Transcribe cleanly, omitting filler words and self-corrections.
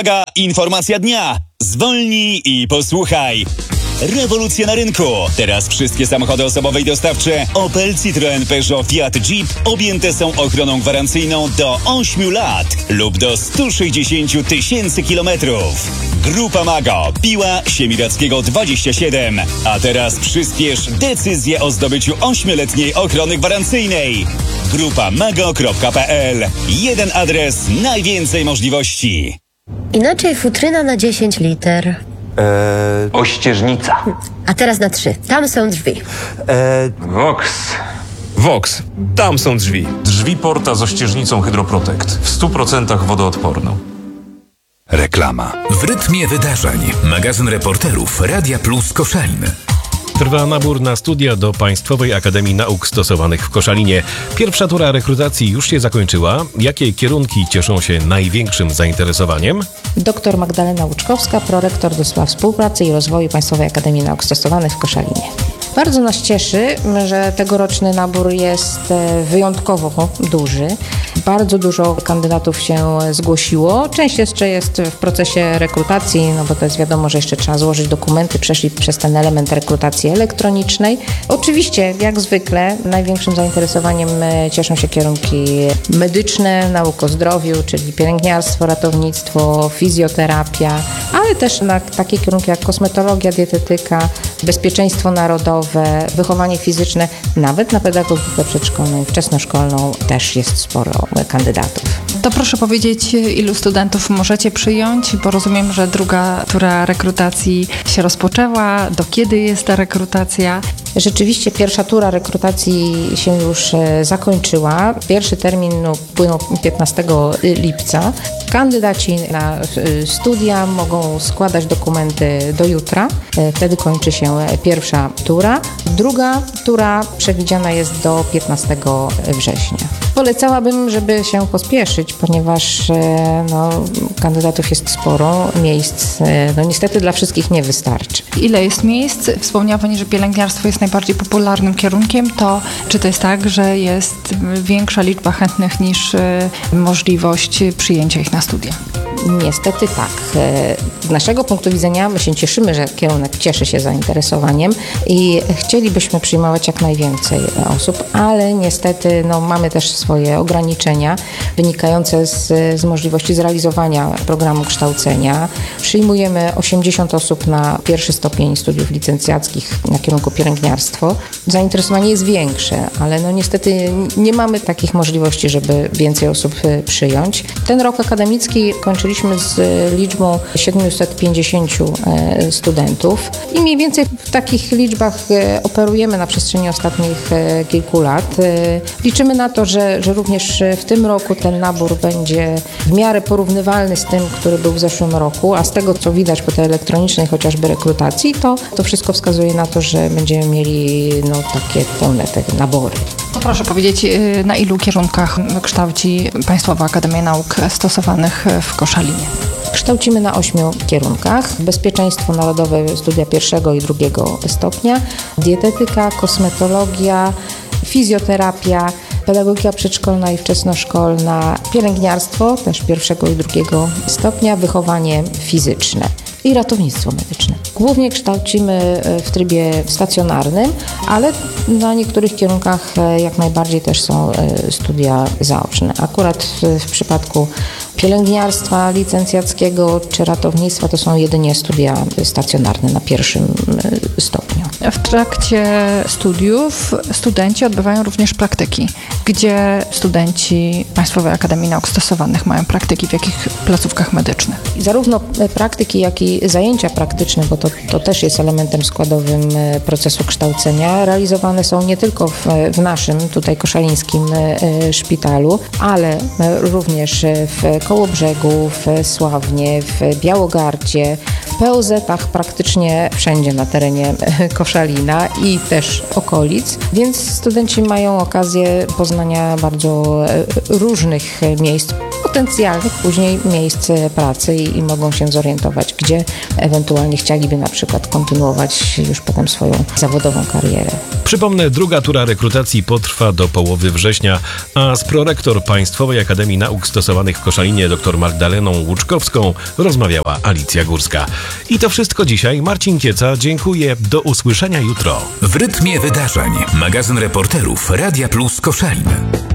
Informacja dnia. Zwolnij i posłuchaj. Rewolucja na rynku. Teraz wszystkie samochody osobowe i dostawcze Opel, Citroen, Peugeot, Fiat, Jeep objęte są ochroną gwarancyjną do 8 lat lub do 160 000 kilometrów. Grupa Mago, Piła Siemiradzkiego 27. A teraz przyspiesz decyzję o zdobyciu 8-letniej ochrony gwarancyjnej. grupamago.pl. Jeden adres, najwięcej możliwości. Inaczej futryna na 10 liter. Ościeżnica. A teraz na 3. Tam są drzwi. Vox. Tam są drzwi. Drzwi porta z ościeżnicą Hydroprotect. W 100% wodoodporną. Reklama. W rytmie wydarzeń. Magazyn reporterów Radia Plus Koszalin. Trwa nabór na studia do Państwowej Akademii Nauk Stosowanych w Koszalinie. Pierwsza tura rekrutacji już się zakończyła. Jakie kierunki cieszą się największym zainteresowaniem? Dr Magdalena Łuczkowska, prorektor do spraw współpracy i rozwoju Państwowej Akademii Nauk Stosowanych w Koszalinie. Bardzo nas cieszy, że tegoroczny nabór jest wyjątkowo duży. Bardzo dużo kandydatów się zgłosiło. Część jeszcze jest w procesie rekrutacji, no bo to jest wiadomo, że jeszcze trzeba złożyć dokumenty, przeszli przez ten element rekrutacji elektronicznej. Oczywiście, jak zwykle, największym zainteresowaniem cieszą się kierunki medyczne, nauk o zdrowiu, czyli pielęgniarstwo, ratownictwo, fizjoterapia, ale też na takie kierunki jak kosmetologia, dietetyka, bezpieczeństwo narodowe, wychowanie fizyczne, nawet na pedagogikę przedszkolną i wczesnoszkolną też jest sporo kandydatów. To proszę powiedzieć, ilu studentów możecie przyjąć, bo rozumiem, że druga tura rekrutacji się rozpoczęła. Do kiedy jest ta rekrutacja? Rzeczywiście pierwsza tura rekrutacji się już zakończyła. Pierwszy termin płynął 15 lipca. Kandydaci na studia mogą składać dokumenty do jutra. Wtedy kończy się pierwsza tura. Druga tura przewidziana jest do 15 września. Polecałabym, żeby się pospieszyć, ponieważ kandydatów jest sporo, miejsc niestety dla wszystkich nie wystarczy. Ile jest miejsc? Wspomniała Pani, że pielęgniarstwo jest najbardziej popularnym kierunkiem. To czy to jest tak, że jest większa liczba chętnych niż możliwość przyjęcia ich na studia? Niestety tak. Z naszego punktu widzenia my się cieszymy, że kierunek cieszy się zainteresowaniem i chcielibyśmy przyjmować jak najwięcej osób, ale niestety mamy też swoje ograniczenia wynikające z możliwości zrealizowania programu kształcenia. Przyjmujemy 80 osób na pierwszy stopień studiów licencjackich na kierunku pielęgniarstwo. Zainteresowanie jest większe, ale niestety nie mamy takich możliwości, żeby więcej osób przyjąć. Ten rok akademicki kończyliśmy z liczbą 750 studentów i mniej więcej w takich liczbach operujemy na przestrzeni ostatnich kilku lat. Liczymy na to, że również w tym roku ten nabór będzie w miarę porównywalny z tym, który był w zeszłym roku, a z tego, co widać po tej elektronicznej chociażby rekrutacji, to wszystko wskazuje na to, że będziemy mieli takie pełne te nabory. Proszę powiedzieć, na ilu kierunkach kształci Państwowa Akademia Nauk Stosowanych w Koszalinie? Kształcimy na 8 kierunkach. Bezpieczeństwo narodowe, studia pierwszego i drugiego stopnia, dietetyka, kosmetologia, fizjoterapia, pedagogika przedszkolna i wczesnoszkolna, pielęgniarstwo, też pierwszego i drugiego stopnia, wychowanie fizyczne i ratownictwo medyczne. Głównie kształcimy w trybie stacjonarnym, ale na niektórych kierunkach jak najbardziej też są studia zaoczne. Akurat w przypadku pielęgniarstwa licencjackiego czy ratownictwa to są jedynie studia stacjonarne na pierwszym stopniu. W trakcie studiów studenci odbywają również praktyki. Gdzie studenci Państwowej Akademii Nauk Stosowanych mają praktyki, w jakich placówkach medycznych? Zarówno praktyki, jak i zajęcia praktyczne, bo to też jest elementem składowym procesu kształcenia, realizowane są nie tylko w naszym tutaj koszalińskim szpitalu, ale również w Kołobrzegu, w Sławnie, w Białogardzie, w POZ-ach praktycznie wszędzie na terenie Koszalina i też okolic, więc studenci mają okazję poznania bardzo różnych miejsc, potencjalnych później miejsc pracy i mogą się zorientować, gdzie ewentualnie chcieliby na przykład kontynuować już potem swoją zawodową karierę. Przypomnę, druga tura rekrutacji potrwa do połowy września, a z prorektor Państwowej Akademii Nauk Stosowanych w Koszalinie dr Magdaleną Łuczkowską rozmawiała Alicja Górska. I to wszystko dzisiaj. Marcin Kieca, dziękuję. Do usłyszenia jutro. W rytmie wydarzeń. Magazyn reporterów Radia Plus Koszalin.